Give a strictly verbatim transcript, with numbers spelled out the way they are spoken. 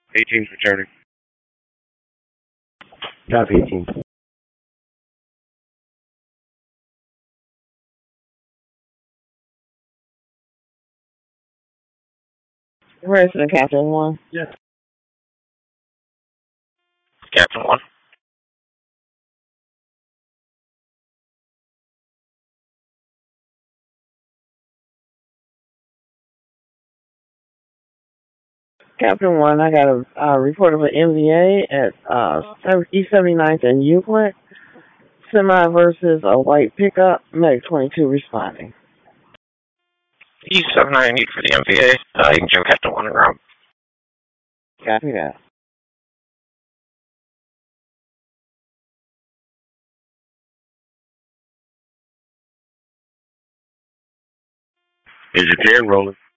eighteen's returning. Copy eighteen. Where's the Captain One? Yes. Captain one. Captain One, I got a uh, report of an M V A at uh, East seventy-ninth and Euclid. Semi versus a white pickup. Medic twenty-two responding. E seven nine need for the M V A. Uh, you can show Captain one around. Copy that. Is it clear? Rolling.